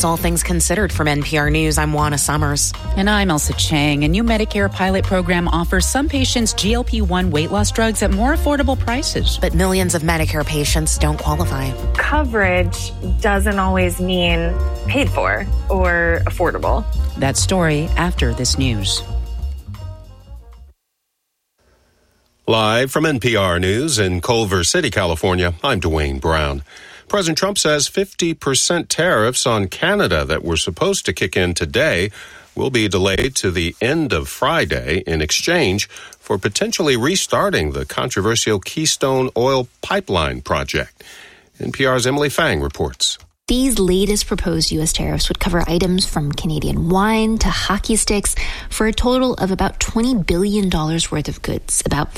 It's All Things Considered from NPR News. I'm Juana Summers. And I'm Elsa Chang. A new Medicare pilot program offers some patients GLP-1 weight loss drugs at more affordable prices. But millions of Medicare patients don't qualify. Coverage doesn't always mean paid for or affordable. That story after this news. Live from NPR News in Culver City, California, I'm Dwayne Brown. President Trump says 50% tariffs on Canada that were supposed to kick in today will be delayed to the end of Friday in exchange for potentially restarting the controversial Keystone Oil Pipeline project. NPR's Emily Fang reports. These latest proposed U.S. tariffs would cover items from Canadian wine to hockey sticks for a total of about $20 billion worth of goods, about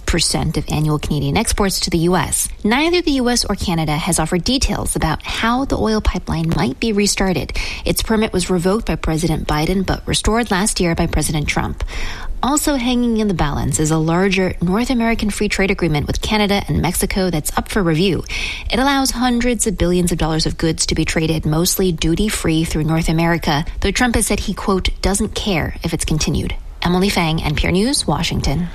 5% of annual Canadian exports to the U.S. Neither the U.S. or Canada has offered details about how the oil pipeline might be restarted. Its permit was revoked by President Biden, but restored last year by President Trump. Also hanging in the balance is a larger North American free trade agreement with Canada and Mexico that's up for review. It allows hundreds of billions of dollars of goods to be traded mostly duty-free through North America, though Trump has said he, quote, doesn't care if it's continued. Emily Fang, NPR News, Washington.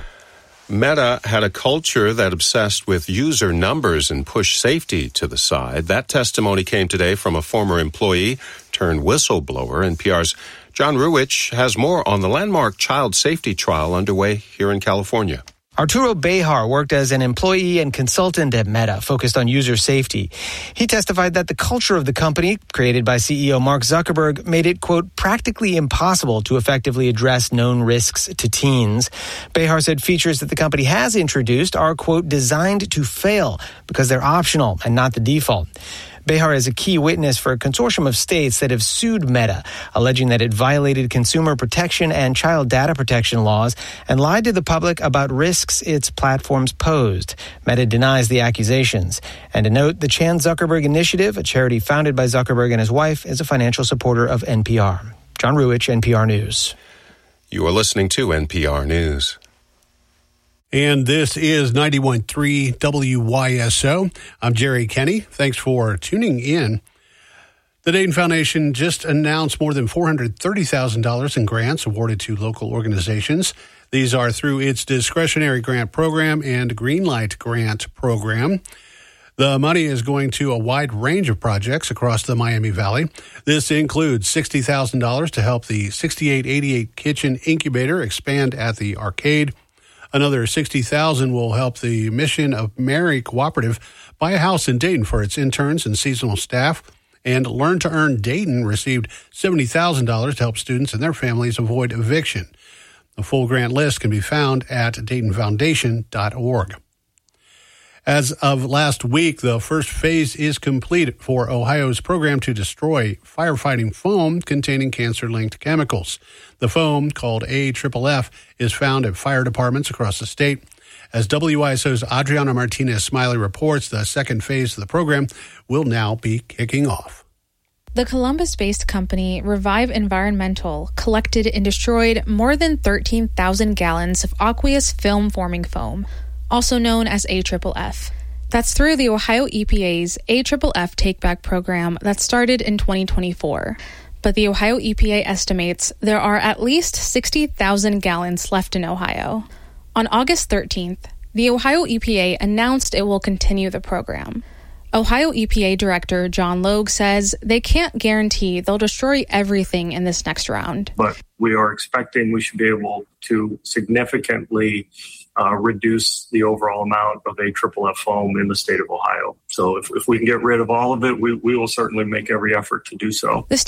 Meta had a culture that obsessed with user numbers and pushed safety to the side. That testimony came today from a former employee turned whistleblower. NPR's John Ruwitch has more on the landmark child safety trial underway here in California. Arturo Behar worked as an employee and consultant at Meta, focused on user safety. He testified that the culture of the company, created by CEO Mark Zuckerberg, made it, quote, practically impossible to effectively address known risks to teens. Behar said features that the company has introduced are, quote, designed to fail because they're optional and not the default. Behar is a key witness for a consortium of states that have sued Meta, alleging that it violated consumer protection and child data protection laws and lied to the public about risks its platforms posed. Meta denies the accusations. And to note, the Chan Zuckerberg Initiative, a charity founded by Zuckerberg and his wife, is a financial supporter of NPR. John Ruwitch, NPR News. You are listening to NPR News. And this is 91.3 WYSO. I'm Jerry Kenny. Thanks for tuning in. The Dayton Foundation just announced more than $430,000 in grants awarded to local organizations. These are through its discretionary grant program and Greenlight grant program. The money is going to a wide range of projects across the Miami Valley. This includes $60,000 to help the 6888 Kitchen Incubator expand at the arcade. Another $60,000 will help the Mission of Mary Cooperative buy a house in Dayton for its interns and seasonal staff. And Learn to Earn Dayton received $70,000 to help students and their families avoid eviction. The full grant list can be found at DaytonFoundation.org. As of last week, the first phase is complete for Ohio's program to destroy firefighting foam containing cancer-linked chemicals. The foam, called AFFF, is found at fire departments across the state. As WISO's Adriana Martinez-Smiley reports, the second phase of the program will now be kicking off. The Columbus-based company Revive Environmental collected and destroyed more than 13,000 gallons of aqueous film-forming foam, also known as AFFF. That's through the Ohio EPA's AFFF Take-Back program that started in 2024. But the Ohio EPA estimates there are at least 60,000 gallons left in Ohio. On August 13th, the Ohio EPA announced it will continue the program. Ohio EPA Director John Logue says they can't guarantee they'll destroy everything in this next round. But we are expecting we should be able to significantly reduce the overall amount of AFFF foam in the state of Ohio. So if we can get rid of all of it, we will certainly make every effort to do so.